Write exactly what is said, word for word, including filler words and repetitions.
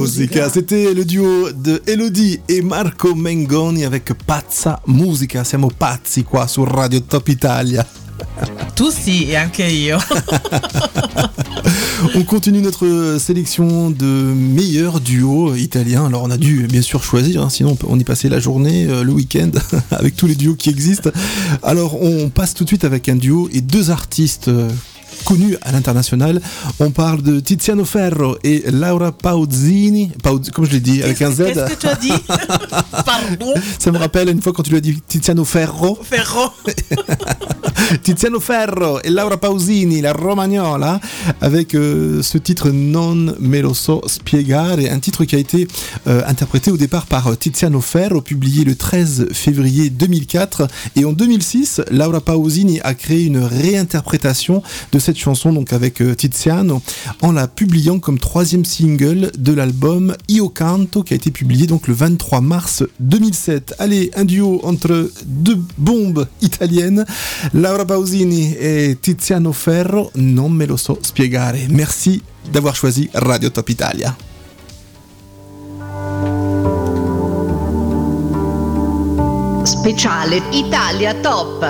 Musica. C'était le duo de Elodie e Marco Mengoni avec Pazza Musica. Siamo pazzi qua su Radio Top Italia. Tu sì, e anche io. On continue notre sélection de meilleurs duos italiens. Alors on a dû bien sûr choisir, hein, sinon on y passait la journée, euh, le week-end, avec tous les duos qui existent. Alors on passe tout de suite avec un duo et deux artistes euh, connus à l'international. On parle de Tiziano Ferro et Laura Pausini. Pauz, comme je l'ai dit, avec un Z. Qu'est-ce que tu as dit? Pardon. Ça me rappelle une fois quand tu lui as dit Tiziano Ferro. Ferro. Tiziano Ferro et Laura Pausini, la romagnola, avec euh, ce titre Non me lo so spiegare, un titre qui a été euh, interprété au départ par Tiziano Ferro, publié le treize février deux mille quatre, et en deux mille six, Laura Pausini a créé une réinterprétation de cette chanson, donc avec euh, Tiziano, en la publiant comme troisième single de l'album Io Canto, qui a été publié donc le vingt-trois mars deux mille sept. Allez, un duo entre deux bombes italiennes, Laura Pausini et Tiziano Ferro, Non me lo so spiegare. Merci d'avoir choisi Radio Top Italia. Speciale Italia Top.